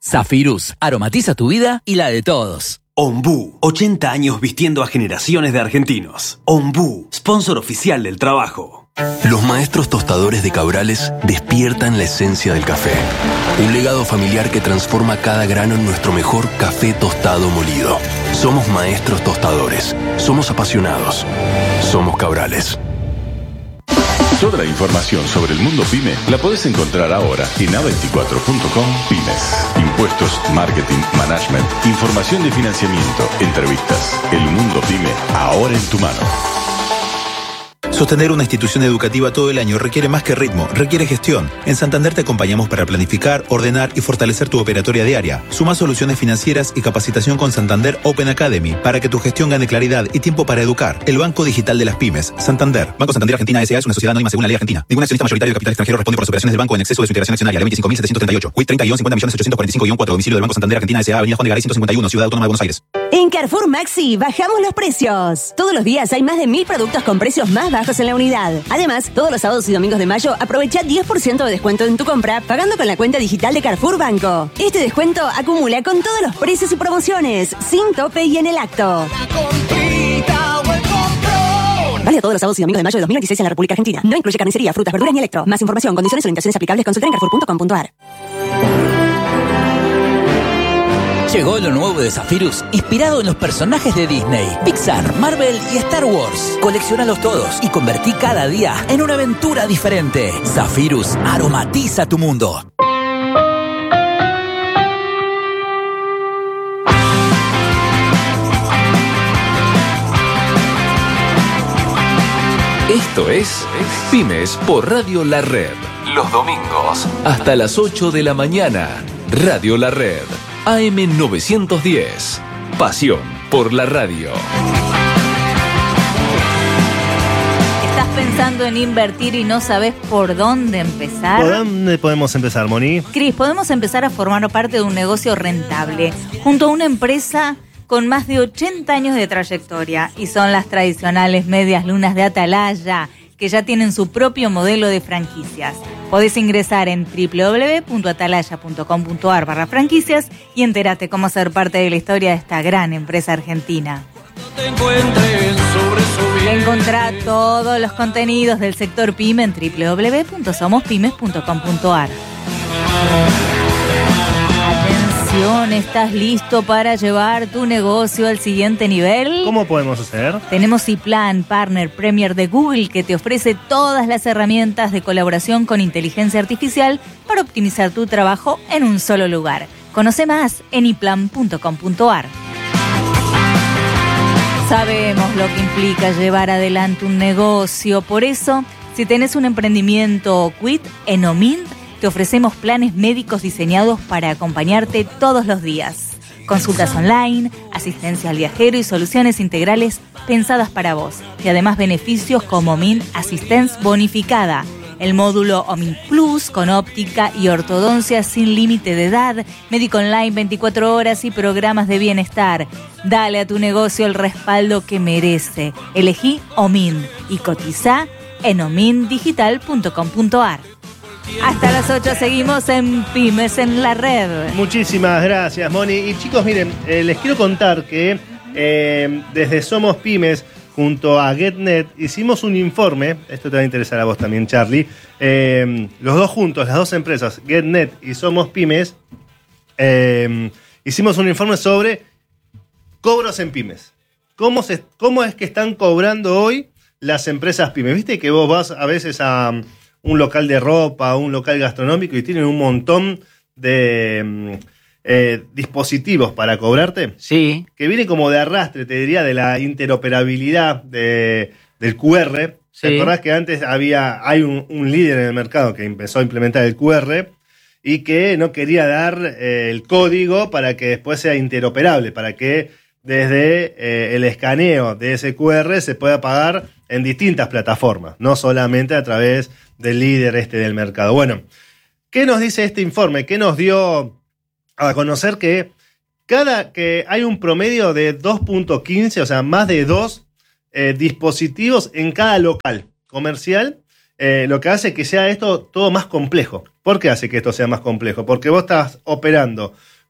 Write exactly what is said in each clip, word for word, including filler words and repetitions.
Zafirus, aromatiza tu vida y la de todos. Ombú, ochenta años vistiendo a generaciones de argentinos. Ombú, sponsor oficial del trabajo. Los maestros tostadores de Cabrales despiertan la esencia del café. Un legado familiar que transforma cada grano en nuestro mejor café tostado molido. Somos maestros tostadores. Somos apasionados. Somos Cabrales. Toda la información sobre el mundo PYME la podés encontrar ahora en a veinticuatro punto com Pymes. Impuestos, marketing, management, información de financiamiento, entrevistas. El mundo PYME, ahora en tu mano. Sostener una institución educativa todo el año requiere más que ritmo, requiere gestión. En Santander te acompañamos para planificar, ordenar y fortalecer tu operatoria diaria. Suma soluciones financieras y capacitación con Santander Open Academy para que tu gestión gane claridad y tiempo para educar. El Banco Digital de las Pymes. Santander. Banco Santander Argentina S A es una sociedad anónima según la ley argentina. Ningún accionista mayoritario de capital extranjero responde por las operaciones del banco en exceso de su integración accionaria. Ley veinticinco mil setecientos treinta y ocho. Quit treinta cincuenta millones ochocientos cuarenta y cinco cuatro. Domicilio del Banco Santander Argentina S A. Avenida Juan de Garay ciento cincuenta y uno. Ciudad Autónoma de Buenos Aires. En Carrefour Maxi bajamos los precios. Todos los días hay más de mil productos con precios más bajos en la unidad. Además, todos los sábados y domingos de mayo aprovecha diez por ciento de descuento en tu compra pagando con la cuenta digital de Carrefour Banco. Este descuento acumula con todos los precios y promociones, sin tope y en el acto. Válido todos los sábados y domingos de mayo de dos mil veintiséis en la República Argentina. No incluye carnicería, frutas, verduras ni electro. Más información, condiciones y orientaciones aplicables, consulta en carrefour punto com punto a r. Llegó lo nuevo de Zafirus, inspirado en los personajes de Disney, Pixar, Marvel y Star Wars. Colecciónalos todos y convertí cada día en una aventura diferente. Zafirus, aromatiza tu mundo. Esto es Pymes por Radio La Red. Los domingos, hasta las ocho de la mañana. Radio La Red. A M novecientos diez. Pasión por la radio. ¿Estás pensando en invertir y no sabes por dónde empezar? ¿Por dónde podemos empezar, Moni? Cris, podemos empezar a formar parte de un negocio rentable junto a una empresa con más de ochenta años de trayectoria y son las tradicionales medias lunas de Atalaya, que ya tienen su propio modelo de franquicias. Podés ingresar en doble u doble u doble u punto atalaya punto com punto a r barra franquicias y entérate cómo ser parte de la historia de esta gran empresa argentina. Encontrá todos los contenidos del sector PYME en doble u doble u doble u punto somos pymes punto com punto a r. Atención, ¿estás listo para llevar tu negocio al siguiente nivel? ¿Cómo podemos hacer? Tenemos Ciplan, Partner Premier de Google, que te ofrece todas las herramientas de colaboración con inteligencia artificial para optimizar tu trabajo en un solo lugar. Conoce más en i plan punto com punto a r. Sabemos lo que implica llevar adelante un negocio, por eso, si tenés un emprendimiento o quit, en Omint te ofrecemos planes médicos diseñados para acompañarte todos los días. Consultas online, asistencia al viajero y soluciones integrales pensadas para vos. Y además beneficios como Omint Assistance bonificada, el módulo Omint Plus con óptica y ortodoncia sin límite de edad, médico online veinticuatro horas y programas de bienestar. Dale a tu negocio el respaldo que merece. Elegí Omint y cotiza en omint digital punto com punto a r. Hasta las ocho seguimos en Pymes en la Red. Muchísimas gracias, Moni. Y chicos, miren, eh, les quiero contar que eh, desde Somos Pymes, junto a GetNet, hicimos un informe, esto te va a interesar a vos también, Charlie, eh, los dos juntos, las dos empresas, GetNet y Somos Pymes, eh, hicimos un informe sobre cobros en pymes. ¿Cómo, se, ¿Cómo es que están cobrando hoy las empresas pymes? Viste que vos vas a veces a un local de ropa, un local gastronómico y tienen un montón de eh, dispositivos para cobrarte. Sí. Que viene como de arrastre, te diría, de la interoperabilidad de, del Q R. Sí. ¿Te acordás que antes había, hay un, un líder en el mercado que empezó a implementar el Q R y que no quería dar eh, el código para que después sea interoperable, para que desde eh, el escaneo de ese Q R se pueda pagar en distintas plataformas, no solamente a través del líder este del mercado. Bueno, ¿qué nos dice este informe? ¿Qué nos dio a conocer? Que cada que hay un promedio de dos punto quince, o sea, más de dos eh, dispositivos en cada local comercial, eh, lo que hace que sea esto todo más complejo. ¿Por qué hace que esto sea más complejo? Porque vos estás operando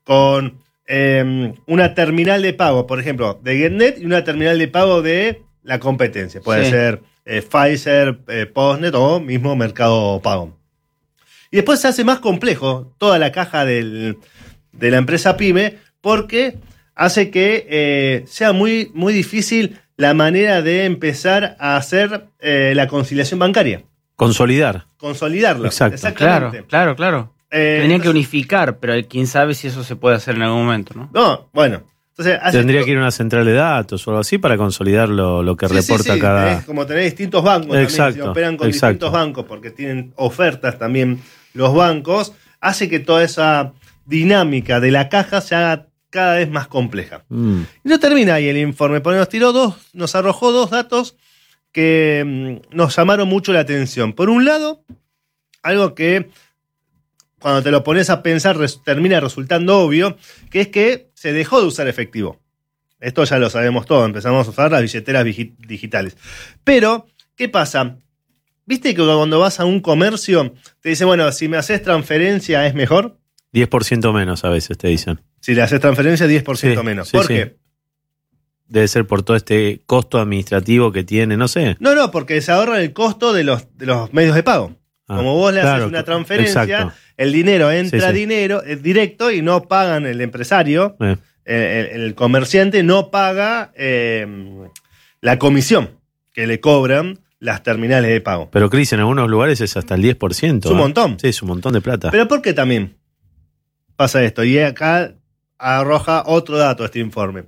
con eh, una terminal de pago, por ejemplo, de GetNet y una terminal de pago de la competencia. Puede sí. ser eh, Pfizer, eh, Postnet o mismo Mercado Pago. Y después se hace más complejo toda la caja del, de la empresa PYME porque hace que eh, sea muy, muy difícil la manera de empezar a hacer eh, la conciliación bancaria. Consolidar. Consolidarla. Exacto. Claro, claro, claro. Eh, Tenían que unificar, pero quién sabe si eso se puede hacer en algún momento, ¿no? No, bueno. Entonces, tendría que ir a una central de datos o algo así para consolidar lo, lo que sí, reporta sí, sí. cada... Es como tener distintos bancos exacto, también, si operan con exacto. distintos bancos porque tienen ofertas también los bancos, hace que toda esa dinámica de la caja se haga cada vez más compleja. Mm. Y no termina ahí el informe, porque nos tiró dos, nos arrojó dos datos que mm, nos llamaron mucho la atención. Por un lado, algo que cuando te lo pones a pensar res, termina resultando obvio, que es que se dejó de usar efectivo. Esto ya lo sabemos todo, empezamos a usar las billeteras digitales. Pero, ¿qué pasa? ¿Viste que cuando vas a un comercio te dicen, bueno, si me haces transferencia es mejor? diez por ciento menos a veces te dicen. Si le haces transferencia, diez por ciento sí, menos. Sí, ¿Por sí. qué? Debe ser por todo este costo administrativo que tiene, no sé. No, no, porque se ahorra el costo de los, de los medios de pago. Ah, Como vos le haces claro, una transferencia, exacto. el dinero entra sí, sí. dinero es directo y no pagan el empresario, eh. el, el comerciante no paga eh, la comisión que le cobran las terminales de pago. Pero, Cris, en algunos lugares es hasta el diez por ciento. Es un montón. Sí, es un montón de plata. Pero ¿por qué también pasa esto? Y acá arroja otro dato este informe.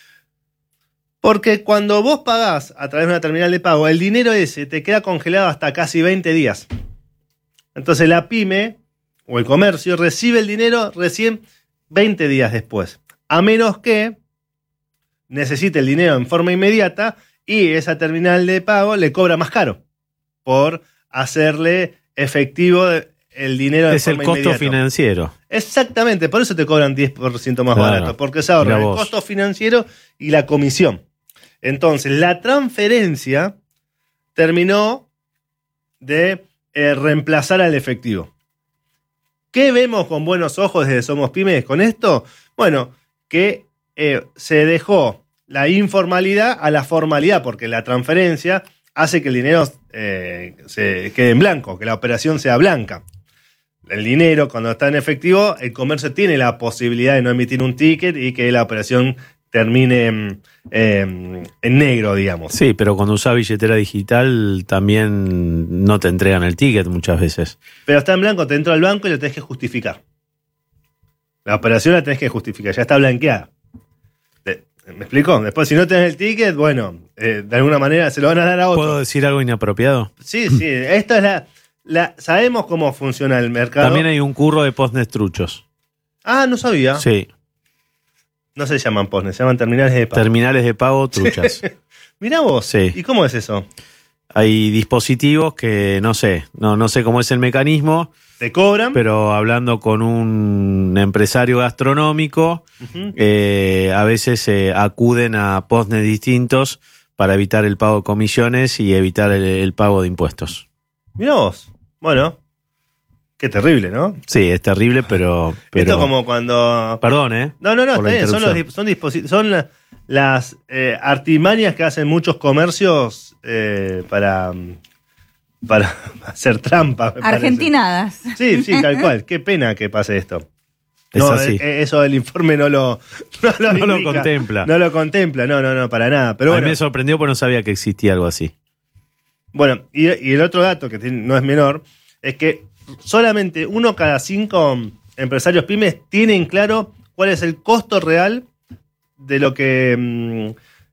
Porque cuando vos pagás a través de una terminal de pago, el dinero ese te queda congelado hasta casi veinte días. Entonces la pyme o el comercio recibe el dinero recién veinte días después. A menos que necesite el dinero en forma inmediata y esa terminal de pago le cobra más caro por hacerle efectivo el dinero en es forma el costo inmediata. Financiero. Exactamente, por eso te cobran diez por ciento más claro. barato, porque se ahorra el costo financiero y la comisión. Entonces, la transferencia terminó de eh, reemplazar al efectivo. ¿Qué vemos con buenos ojos desde Somos Pymes con esto? Bueno, que eh, se dejó la informalidad a la formalidad, porque la transferencia hace que el dinero eh, se quede en blanco, que la operación sea blanca. El dinero, cuando está en efectivo, el comercio tiene la posibilidad de no emitir un ticket y que la operación termine eh, en negro, digamos. Sí, pero cuando usas billetera digital también no te entregan el ticket muchas veces. Pero está en blanco, te entra al banco y lo tenés que justificar. La operación la tenés que justificar, ya está blanqueada. ¿Me explico? Después, si no tenés el ticket, bueno, eh, de alguna manera se lo van a dar a otro. ¿Puedo decir algo inapropiado? Sí, sí. Esta es la, la... Sabemos cómo funciona el mercado. También hay un curro de postnet truchos. Ah, no sabía. Sí. No se llaman postnet, se llaman terminales de pago. Terminales de pago truchas. Mirá vos. Sí. ¿Y cómo es eso? Hay dispositivos que no sé, no, no sé cómo es el mecanismo. ¿Te cobran? Pero hablando con un empresario gastronómico, uh-huh. eh, a veces eh, acuden a postnet distintos para evitar el pago de comisiones y evitar el, el pago de impuestos. Mirá vos. Bueno, qué terrible, ¿no? Sí, es terrible, pero... pero... Esto como cuando... Perdón, ¿eh? No, no, no, está bien. Son, los, son, disposit- son la, las eh, artimañas que hacen muchos comercios eh, para... para hacer trampa. Argentinadas. Sí, sí, tal cual. Qué pena que pase esto. Es no, así. Eh, eso del informe no lo no lo, no lo contempla. No lo contempla, no, no, no, para nada. Pero a bueno, mí me sorprendió porque no sabía que existía algo así. Bueno, y, y el otro dato, que no es menor, es que solamente uno cada cinco empresarios pymes tienen claro cuál es el costo real de lo que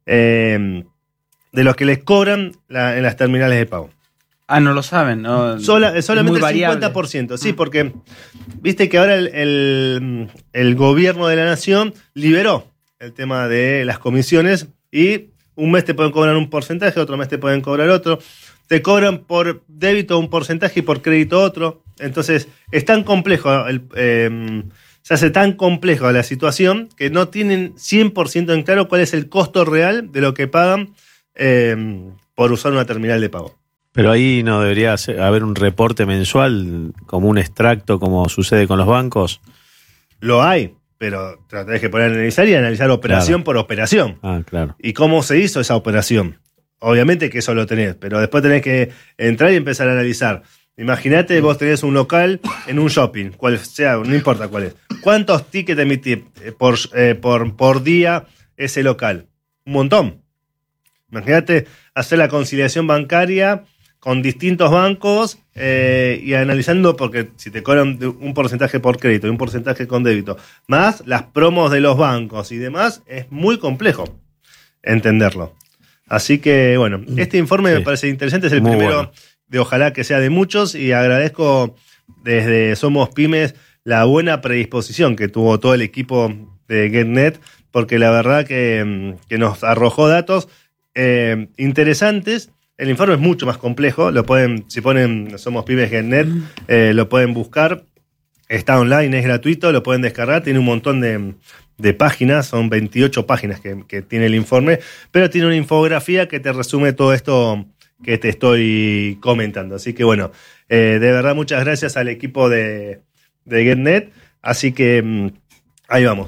eh, de los que les cobran la, en las terminales de pago. Ah, no lo saben, ¿no? Sola, solamente el cincuenta por ciento, sí, porque viste que ahora el, el, el gobierno de la nación liberó el tema de las comisiones y un mes te pueden cobrar un porcentaje, otro mes te pueden cobrar otro. Te cobran por débito un porcentaje y por crédito otro. Entonces, es tan complejo, el, eh, se hace tan complejo la situación que no tienen cien por ciento en claro cuál es el costo real de lo que pagan eh, por usar una terminal de pago. Pero ahí no debería haber un reporte mensual, como un extracto, como sucede con los bancos. Lo hay, pero te lo tenés que poner a analizar y analizar operación Claro. por operación. Ah, claro. Y cómo se hizo esa operación. Obviamente que eso lo tenés, pero después tenés que entrar y empezar a analizar. Imagínate, vos tenés un local en un shopping, cual sea, no importa cuál es. ¿Cuántos tickets emitís por, eh, por, por día ese local? Un montón. Imagínate hacer la conciliación bancaria con distintos bancos eh, y analizando, porque si te cobran un porcentaje por crédito y un porcentaje con débito, más las promos de los bancos y demás, es muy complejo entenderlo. Así que, bueno, este informe Sí. me parece interesante, es el Muy primero bueno. de ojalá que sea de muchos, y agradezco desde Somos Pymes la buena predisposición que tuvo todo el equipo de GetNet, porque la verdad que, que nos arrojó datos eh, interesantes. El informe es mucho más complejo, lo pueden, si ponen Somos Pymes GetNet, eh, lo pueden buscar, está online, es gratuito, lo pueden descargar, tiene un montón de, de páginas, son veintiocho páginas que, que tiene el informe, pero tiene una infografía que te resume todo esto que te estoy comentando. Así que bueno, eh, de verdad muchas gracias al equipo de, de GetNet, así que mm, ahí vamos.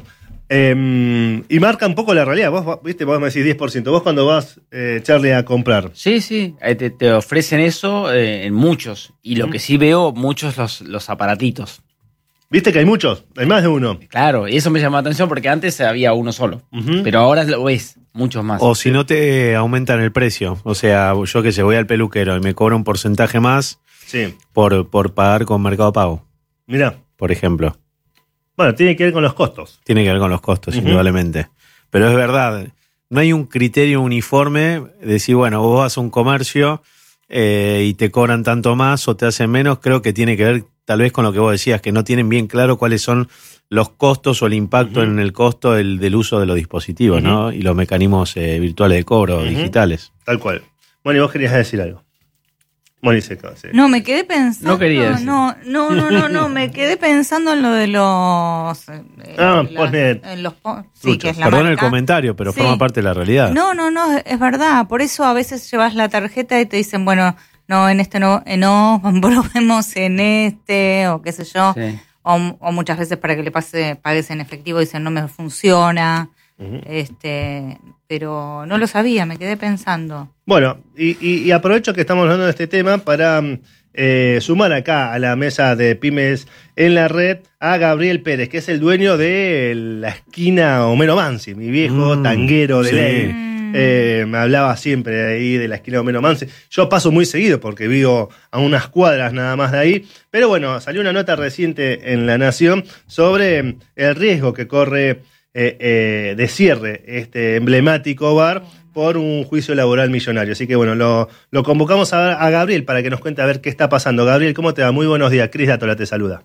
Eh, y marca un poco la realidad. Vos, viste, vos me decís diez por ciento. Vos cuando vas, eh, Charlie, a comprar. Sí, sí, eh, te, te ofrecen eso eh, en muchos. Y lo Ujú. que sí veo, muchos los, los aparatitos. Viste que hay muchos, hay más de uno. Claro, y eso me llama la atención porque antes había uno solo. Ujú. Pero ahora lo ves, muchos más. O si no te aumentan el precio. O sea, yo que sé, voy al peluquero y me cobro un porcentaje más Sí, por, por pagar con Mercado Pago, mirá. por ejemplo. Bueno, tiene que ver con los costos. Tiene que ver con los costos, Ujú. indudablemente. Pero es verdad, no hay un criterio uniforme de decir, bueno, vos vas a un comercio eh, y te cobran tanto más o te hacen menos. Creo que tiene que ver tal vez con lo que vos decías, que no tienen bien claro cuáles son los costos o el impacto Ujú. en el costo del, del uso de los dispositivos, Ujú. ¿no? Y los mecanismos eh, virtuales de cobro, Ujú. digitales. Tal cual. Bueno, y vos querías decir algo. Moni Seca, sí. No, me quedé pensando. No quería decir. No, no, no, no, no, me quedé pensando en lo de los. eh, Ah, las- Postnet. en los po- sí, que es la Perdón el marca. comentario, pero Sí. forma parte de la realidad. No, no, no, es verdad. Por eso a veces llevas la tarjeta y te dicen, bueno, no, en este no, eh, no, probemos en este, o qué sé yo. Sí. O, o muchas veces para que le pase, pagues en efectivo, dicen, no me funciona. Ujú. Este, pero no lo sabía, me quedé pensando. Bueno, y, y- y aprovecho que estamos hablando de este tema para eh, sumar acá a la mesa de Pymes en la red a Gabriel Pérez, que es el dueño de la esquina Homero Mansi, mi viejo Mm, tanguero de sí. ley. Eh, me hablaba siempre ahí de la esquina Homero Mansi. Yo paso muy seguido porque vivo a unas cuadras nada más de ahí. Pero bueno, salió una nota reciente en La Nación sobre el riesgo que corre eh, eh, de cierre este emblemático bar por un juicio laboral millonario. Así que bueno, lo, lo convocamos a, a Gabriel para que nos cuente a ver qué está pasando. Gabriel, ¿cómo te va? Muy buenos días. Cris Dátola te saluda.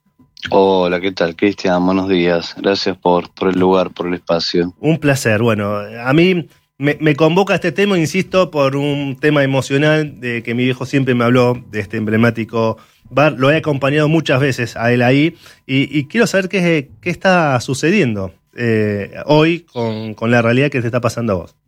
Hola, ¿qué tal, Cristian? Buenos días. Gracias por, por el lugar, por el espacio. Un placer. Bueno, a mí me, me convoca este tema, insisto, por un tema emocional de que mi viejo siempre me habló de este emblemático bar. Lo he acompañado muchas veces a él ahí y, y quiero saber qué, qué está sucediendo eh, hoy con, con la realidad que te está pasando a vos.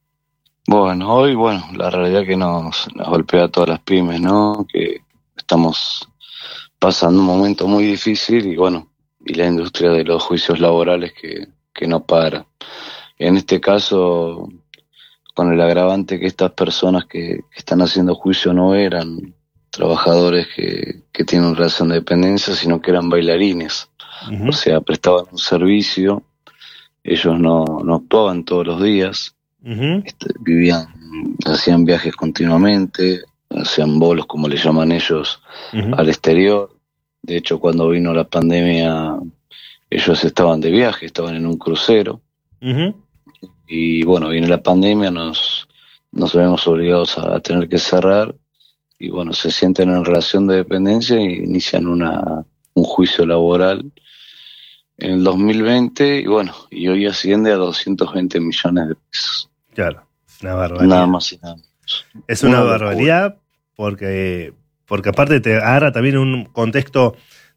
Bueno, hoy, bueno, la realidad que nos, nos golpea a todas las pymes, ¿no? Que estamos pasando un momento muy difícil y bueno, y la industria de los juicios laborales que, que no para. En este caso, con el agravante que estas personas que, que están haciendo juicio no eran trabajadores que, que tienen relación de dependencia, sino que eran bailarines. Uh-huh. O sea, prestaban un servicio, ellos no, no actuaban todos los días. Uh-huh. Este, vivían, hacían viajes continuamente, hacían bolos, como le llaman ellos, uh-huh. al exterior. De hecho, cuando vino la pandemia, ellos estaban de viaje, estaban en un crucero. Uh-huh. Y bueno, viene la pandemia, nos, nos vemos obligados a tener que cerrar. Y bueno, se sienten en relación de dependencia e inician una, un juicio laboral en el dos mil veinte. Y bueno, y hoy asciende a doscientos veinte millones de pesos. Claro, es una barbaridad. Nada más y nada menos. Es una, Una barbaridad porque, porque aparte te agarra también un contexto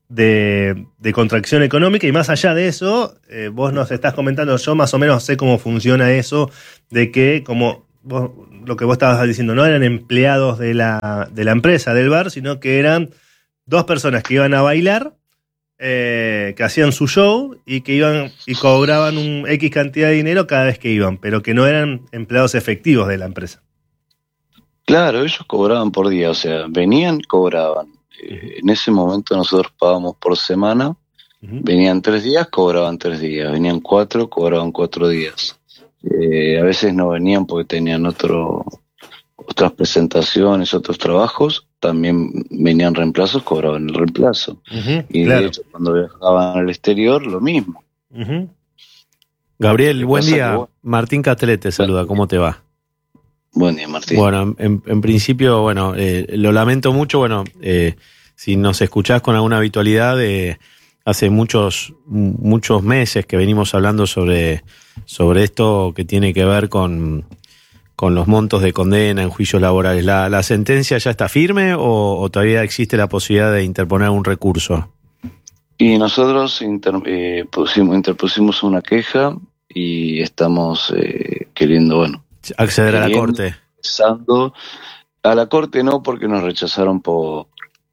de, de contracción económica y más allá de eso, eh, vos nos estás comentando, yo más o menos sé cómo funciona eso, de que como vos, lo que vos estabas diciendo, no eran empleados de la, de la empresa, del bar, sino que eran dos personas que iban a bailar eh, que hacían su show y que iban y cobraban un X cantidad de dinero cada vez que iban, pero que no eran empleados efectivos de la empresa. Claro, ellos cobraban por día, o sea, venían, cobraban. Eh, en ese momento nosotros pagábamos por semana, uh-huh. Venían tres días, cobraban tres días, venían cuatro, cobraban cuatro días. Eh, a veces no venían porque tenían otro, otras presentaciones, otros trabajos, también venían reemplazos, cobraban el reemplazo. Uh-huh, y claro. De hecho, cuando viajaban al exterior, lo mismo. Uh-huh. Gabriel, buen día. Que, bueno, Martín Castellet te saluda, ¿cómo te va? Buen día, Martín. Bueno, en, en principio, bueno, eh, lo lamento mucho, bueno, eh, si nos escuchás con alguna habitualidad, eh, hace muchos muchos meses que venimos hablando sobre, sobre esto que tiene que ver con, con los montos de condena en juicios laborales. ¿La, la sentencia ya está firme o, o todavía existe la posibilidad de interponer un recurso? Y nosotros inter, eh, pusimos, interpusimos una queja y estamos eh, queriendo, bueno, acceder a la corte. Pensando, a la corte no, porque nos rechazaron por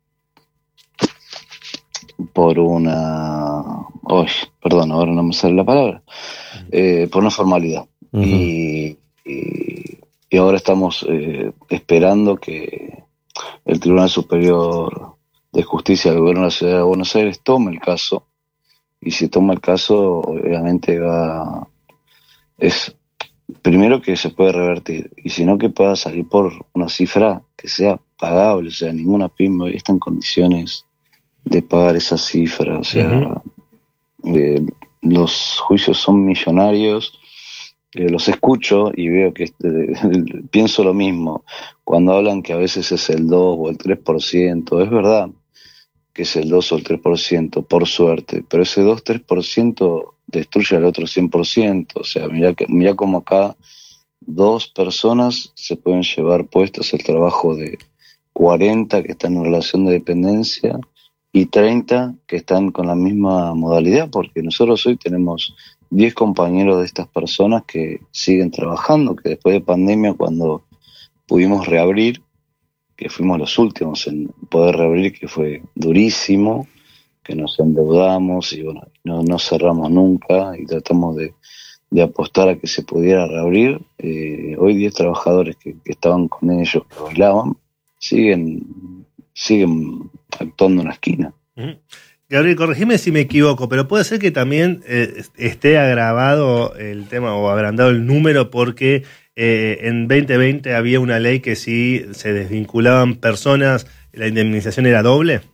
por una oh, perdón, ahora no me sale la palabra, eh, por una formalidad. Uh-huh. y, y, y ahora estamos eh, esperando que el Tribunal Superior de Justicia del Gobierno de la Ciudad de Buenos Aires tome el caso, y si toma el caso, obviamente va es primero que se puede revertir, y si no, que pueda salir por una cifra que sea pagable. O sea, ninguna pyme hoy está en condiciones de pagar esa cifra. O sea, uh-huh. eh, los juicios son millonarios, eh, los escucho y veo que este, pienso lo mismo. Cuando hablan que a veces es el dos o el tres por ciento, es verdad que es el dos o el tres por ciento, por suerte, pero ese dos tres por ciento destruye al otro cien por ciento. O sea, mira que mira cómo acá dos personas se pueden llevar puestos el trabajo de cuarenta que están en relación de dependencia y treinta que están con la misma modalidad, porque nosotros hoy tenemos diez compañeros de estas personas que siguen trabajando, que después de pandemia, cuando pudimos reabrir, que fuimos los últimos en poder reabrir, que fue durísimo, que nos endeudamos y bueno, no, no cerramos nunca y tratamos de, de apostar a que se pudiera reabrir. Eh, hoy diez trabajadores que, que estaban con ellos, que bailaban, siguen, siguen actuando en la esquina. Uh-huh. Gabriel, corregime si me equivoco, pero puede ser que también eh, esté agravado el tema o agrandado el número porque eh, en veinte veinte había una ley que si se desvinculaban personas, la indemnización era doble.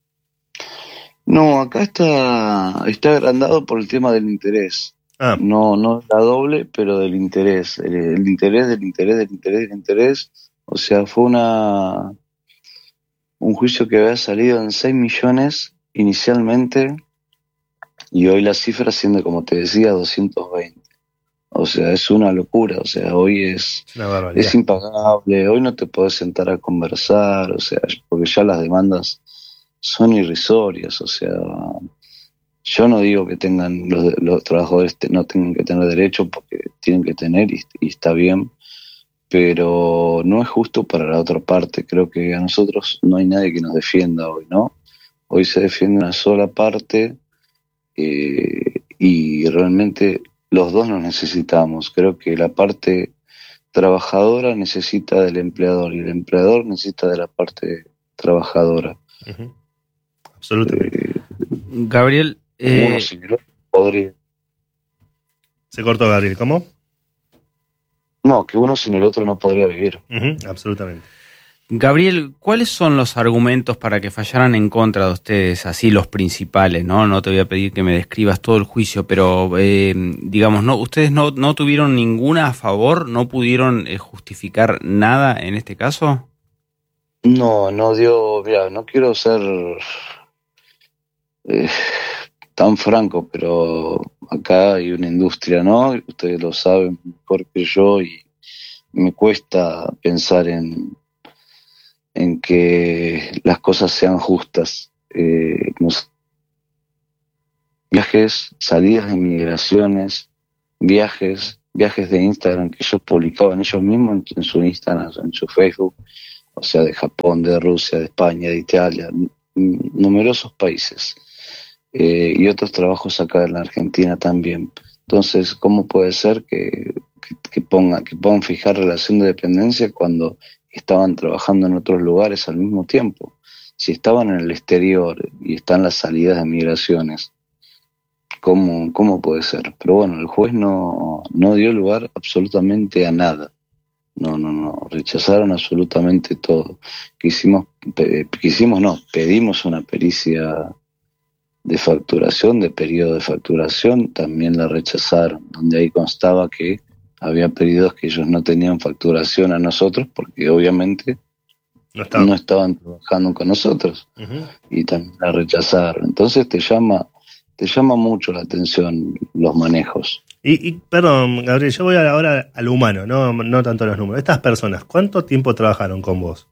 No, acá está, está agrandado por el tema del interés. Ah. No, no la doble, pero del interés. El, el interés, del interés, del interés, del interés. O sea, fue una un juicio que había salido en seis millones inicialmente y hoy la cifra asciende, como te decía, a doscientos veinte. O sea, es una locura. O sea, hoy es, es impagable. Hoy no te podés sentar a conversar, o sea, porque ya las demandas son irrisorias. O sea, yo no digo que tengan los, los trabajadores te, no tengan que tener derecho, porque tienen que tener y, y está bien, pero no es justo para la otra parte. Creo que a nosotros no hay nadie que nos defienda hoy, ¿no? Hoy se defiende una sola parte eh, y realmente los dos nos necesitamos. Creo que la parte trabajadora necesita del empleador y el empleador necesita de la parte trabajadora. Uh-huh. Absolutamente. Eh, Gabriel, eh, uno sin el otro podría. Se cortó, Gabriel, ¿cómo? No, que uno sin el otro no podría vivir. Uh-huh. Absolutamente. Gabriel, ¿cuáles son los argumentos para que fallaran en contra de ustedes, así los principales? No, no te voy a pedir que me describas todo el juicio, pero eh, digamos, no, ustedes no, no tuvieron ninguna a favor, no pudieron eh, justificar nada en este caso. No, no dio, mira, no quiero ser eh, tan franco, pero acá hay una industria, ¿no? Ustedes lo saben mejor que yo y me cuesta pensar en en que las cosas sean justas. Eh, nos, viajes, salidas de migraciones, viajes, viajes de Instagram que ellos publicaban ellos mismos en, en su Instagram, en su Facebook, o sea, de Japón, de Rusia, de España, de Italia, n- numerosos países. eh, y otros trabajos acá en la Argentina también. Entonces, ¿cómo puede ser que, que, que, ponga, que puedan fijar relación de dependencia cuando estaban trabajando en otros lugares al mismo tiempo? Si estaban en el exterior y están las salidas de migraciones, ¿cómo, cómo puede ser? Pero bueno, el juez no, no dio lugar absolutamente a nada. No, no, no, rechazaron absolutamente todo. Quisimos, pe, quisimos no, pedimos una pericia de facturación, de periodo de facturación, también la rechazaron, donde ahí constaba que había pedidos que ellos no tenían facturación a nosotros porque obviamente no estaban, no estaban trabajando con nosotros. Uh-huh. Y también la rechazaron. Entonces te llama, te llama mucho la atención los manejos. Y, y perdón, Gabriel, yo voy ahora a lo humano, no, no tanto a los números. Estas personas, ¿cuánto tiempo trabajaron con vos?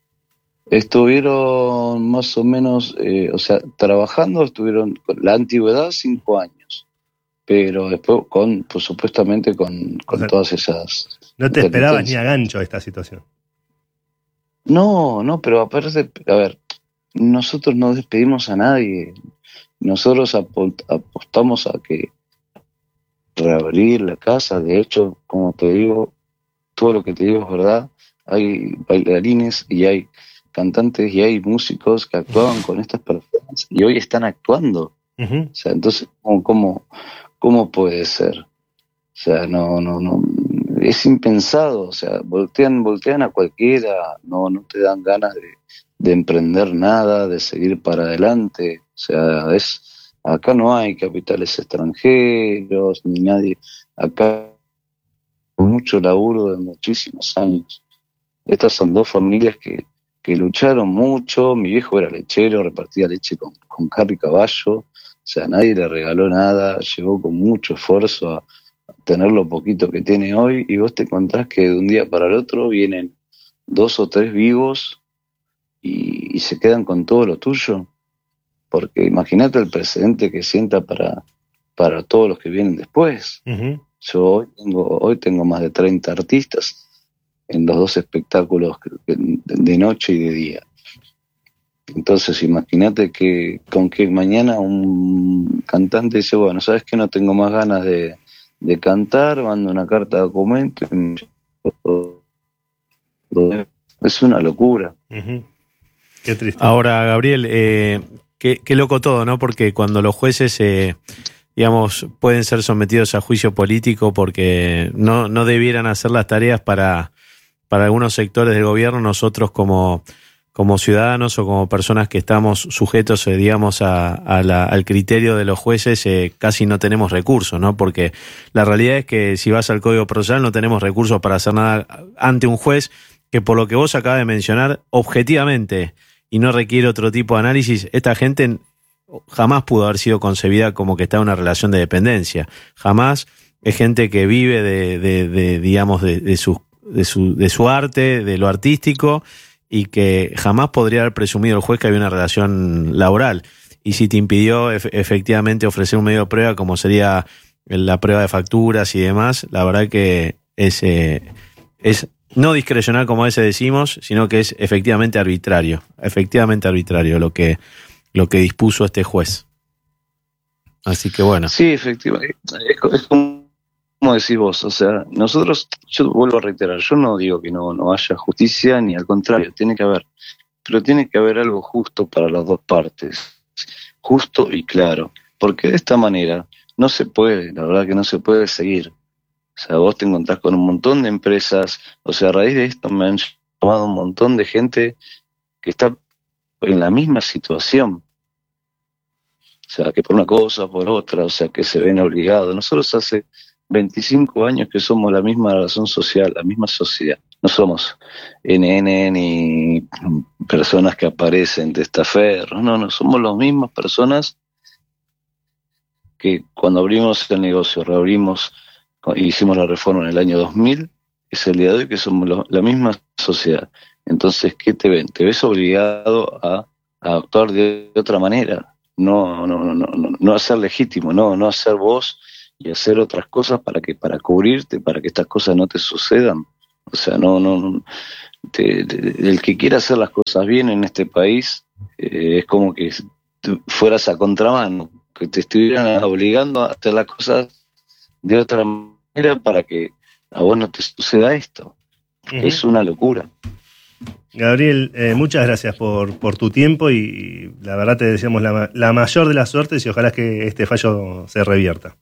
Estuvieron más o menos, eh, o sea, trabajando, estuvieron con la antigüedad cinco años, pero después con, pues supuestamente con, con o sea, todas esas... ¿No te esperabas ni a gancho esta situación? No, no, pero aparte, a ver, nosotros no despedimos a nadie, nosotros aport, apostamos a que reabrir la casa, de hecho, como te digo, todo lo que te digo es verdad, hay bailarines y hay cantantes y hay músicos que actuaban con estas personas y hoy están actuando. Uh-huh. O sea, entonces, ¿cómo, cómo, cómo puede ser? O sea, no, no, no, es impensado, o sea, voltean, voltean a cualquiera, no, no te dan ganas de, de emprender nada, de seguir para adelante, o sea, es, acá no hay capitales extranjeros, ni nadie, acá hay mucho laburo de muchísimos años. Estas son dos familias que que lucharon mucho. Mi viejo era lechero, repartía leche con, con carro y caballo, o sea, nadie le regaló nada, llegó con mucho esfuerzo a, a tener lo poquito que tiene hoy, y vos te encontrás que de un día para el otro vienen dos o tres vivos y, y se quedan con todo lo tuyo, porque imagínate el precedente que sienta para, para todos los que vienen después. Uh-huh. Yo hoy tengo, hoy tengo más de treinta artistas en los dos espectáculos de noche y de día. Entonces imagínate que con que mañana un cantante dice, bueno, ¿sabes qué? No tengo más ganas de, de cantar, mando una carta de documento y es una locura. Uh-huh. Qué triste. Ahora, Gabriel, eh, qué, qué loco todo, ¿no? Porque cuando los jueces eh, digamos, pueden ser sometidos a juicio político porque no, no debieran hacer las tareas para para algunos sectores del gobierno, nosotros como, como ciudadanos o como personas que estamos sujetos, eh, digamos, a, a la, al criterio de los jueces, eh, casi no tenemos recursos, ¿no? Porque la realidad es que si vas al Código Procesal no tenemos recursos para hacer nada ante un juez que, por lo que vos acabas de mencionar, objetivamente, y no requiere otro tipo de análisis, esta gente jamás pudo haber sido concebida como que está en una relación de dependencia. Jamás es gente que vive de, de, de digamos, de, de sus De su, de su arte, de lo artístico, y que jamás podría haber presumido el juez que había una relación laboral. Y si te impidió ef- efectivamente ofrecer un medio de prueba, como sería la prueba de facturas y demás, la verdad que es, eh, es no discrecional, como a veces decimos, sino que es efectivamente arbitrario, efectivamente arbitrario lo que, lo que dispuso este juez. Así que bueno. Sí, efectivamente. Es, es como Como decís vos, o sea, nosotros, yo vuelvo a reiterar, yo no digo que no, no haya justicia, ni al contrario, tiene que haber, pero tiene que haber algo justo para las dos partes, justo y claro, porque de esta manera no se puede, la verdad que no se puede seguir. O sea, vos te encontrás con un montón de empresas, o sea, a raíz de esto me han llamado un montón de gente que está en la misma situación. O sea, que por una cosa o por otra, o sea, que se ven obligados. Nosotros hace veinticinco años que somos la misma razón social, la misma sociedad. No somos N N ni personas que aparecen testaferros, no, no, somos las mismas personas que cuando abrimos el negocio, reabrimos y hicimos la reforma en el año dos mil, es el día de hoy que somos lo, la misma sociedad. Entonces, ¿qué te ven? Te ves obligado a, a actuar de otra manera, no, no, no, no, no a ser legítimo, no, no a ser vos y hacer otras cosas para que para cubrirte, para que estas cosas no te sucedan. O sea, no, no, no te, te, el que quiera hacer las cosas bien en este país eh, es como que fueras a contramano, que te estuvieran obligando a hacer las cosas de otra manera para que a vos no te suceda esto. Uh-huh. Es una locura. Gabriel, eh, muchas gracias por, por tu tiempo y la verdad te deseamos la, la mayor de las suertes y ojalá que este fallo se revierta.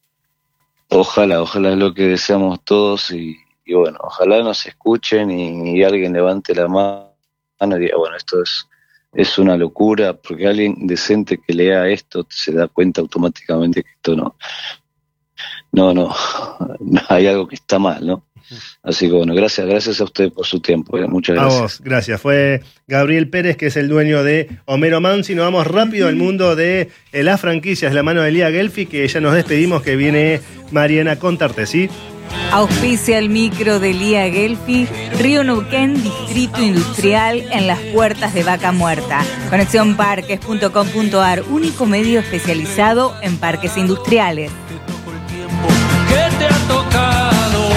Ojalá, ojalá es lo que deseamos todos y, y bueno, ojalá nos escuchen y, y alguien levante la mano y diga, bueno, esto es, es una locura, porque alguien decente que lea esto se da cuenta automáticamente que esto no, no, no, no hay algo que está mal, ¿no? Así que bueno, gracias, gracias a usted por su tiempo, eh, muchas gracias. A vos, gracias. Fue Gabriel Pérez, que es el dueño de Homero Mansi. Nos vamos rápido al mundo de eh, las franquicias, la mano de Lía Gelfi, que ya nos despedimos, que viene Mariana contarte, ¿sí? Auspicia el micro de Lía Gelfi, Río Neuquén, Distrito Industrial, en las puertas de Vaca Muerta. conexión parques punto com punto ar, único medio especializado en parques industriales. ¿Qué te ha tocado?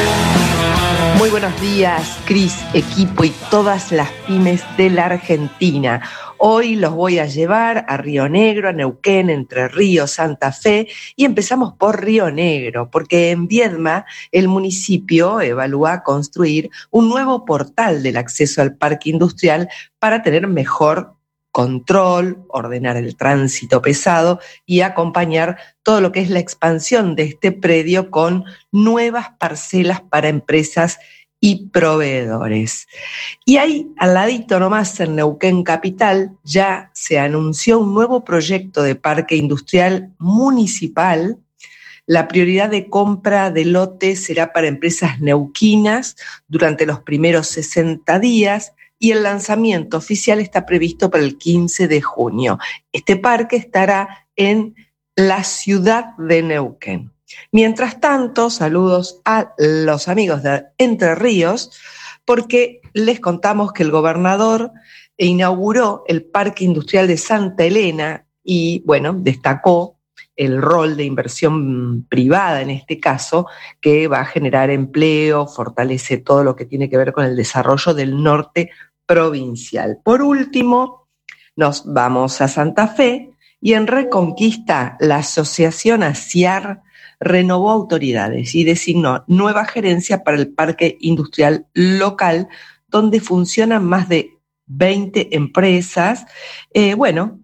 Muy buenos días, Cris, equipo y todas las pymes de la Argentina. Hoy los voy a llevar a Río Negro, a Neuquén, Entre Ríos, Santa Fe, y empezamos por Río Negro, porque en Viedma el municipio evalúa construir un nuevo portal del acceso al parque industrial para tener mejor control, ordenar el tránsito pesado y acompañar todo lo que es la expansión de este predio con nuevas parcelas para empresas y proveedores. Y ahí, al ladito nomás, en Neuquén Capital, ya se anunció un nuevo proyecto de parque industrial municipal. La prioridad de compra de lote será para empresas neuquinas durante los primeros sesenta días, y el lanzamiento oficial está previsto para el quince de junio. Este parque estará en la ciudad de Neuquén. Mientras tanto, saludos a los amigos de Entre Ríos, porque les contamos que el gobernador inauguró el Parque Industrial de Santa Elena y, bueno, destacó el rol de inversión privada en este caso, que va a generar empleo, fortalece todo lo que tiene que ver con el desarrollo del norte provincial. Por último, nos vamos a Santa Fe y en Reconquista la asociación ASIAR renovó autoridades y designó nueva gerencia para el parque industrial local, donde funcionan más de veinte empresas, eh, bueno,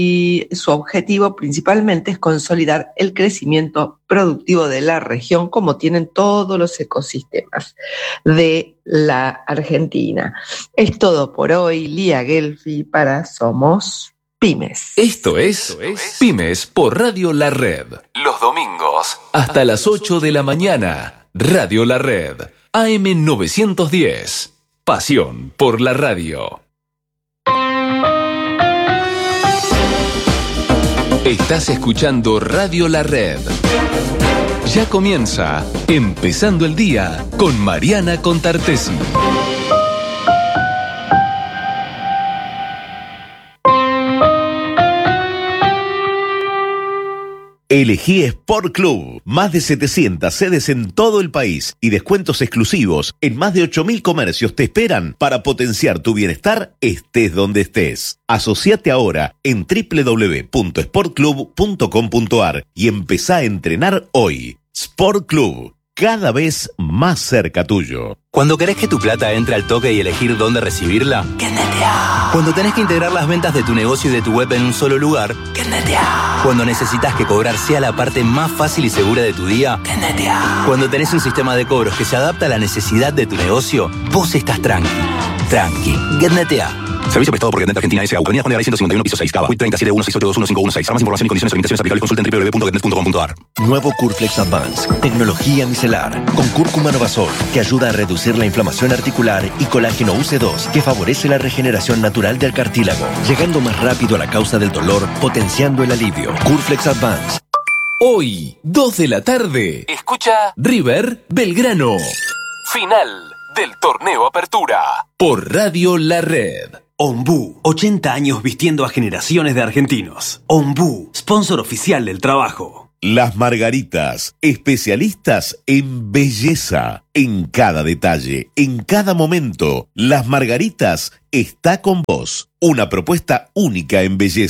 y su objetivo principalmente es consolidar el crecimiento productivo de la región, como tienen todos los ecosistemas de la Argentina. Es todo por hoy, Lía Gelfi para Somos Pymes. Esto es Pymes por Radio La Red. Los domingos, hasta las ocho de la mañana. Radio La Red, A M novecientos diez. Pasión por la radio. Estás escuchando Radio La Red. Ya comienza Empezando el Día con Mariana Contartesi. Elegí Sport Club. Más de setecientas sedes en todo el país y descuentos exclusivos en más de ocho mil comercios te esperan para potenciar tu bienestar estés donde estés. Asociate ahora en doble u doble u doble u punto sport club punto com punto ar y empezá a entrenar hoy. Sport Club, cada vez más cerca tuyo. Cuando querés que tu plata entre al toque y elegir dónde recibirla, ¡Kennetea! Cuando tenés que integrar las ventas de tu negocio y de tu web en un solo lugar, ¡Kennetea! Cuando necesitas que cobrar sea la parte más fácil y segura de tu día, ¡Kennetea! Cuando tenés un sistema de cobros que se adapta a la necesidad de tu negocio, vos estás tranqui. Tranqui. Kennetea. Servicio prestado por Getnet Argentina S A Avenida Juan de Garay ciento cincuenta y uno, piso seis, Cava. Q I treinta y siete uno seis ocho dos uno cinco uno seis. Para más información y condiciones y limitaciones aplicables, consulta en doble u doble u doble u punto getnet punto com punto ar. Nuevo Curflex Advance, tecnología micelar, con cúrcuma novazol, que ayuda a reducir la inflamación articular, y colágeno U C dos, que favorece la regeneración natural del cartílago, llegando más rápido a la causa del dolor, potenciando el alivio. Curflex Advance. Hoy, dos de la tarde, escucha River Belgrano. Final del torneo Apertura por Radio La Red. Ombú, ochenta años vistiendo a generaciones de argentinos. Ombú, sponsor oficial del trabajo. Las Margaritas, especialistas en belleza. En cada detalle, en cada momento, Las Margaritas está con vos. Una propuesta única en belleza.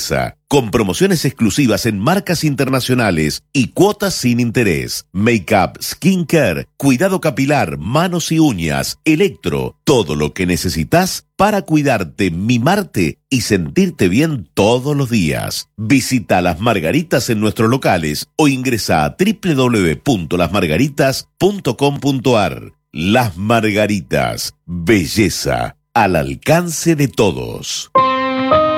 con promociones exclusivas en marcas internacionales y cuotas sin interés. Make-up, skincare, cuidado capilar, manos y uñas, electro, todo lo que necesitas para cuidarte, mimarte y sentirte bien todos los días. Visita Las Margaritas en nuestros locales o ingresa a doble u doble u doble u punto las margaritas punto com punto a r. Las Margaritas, belleza al alcance de todos.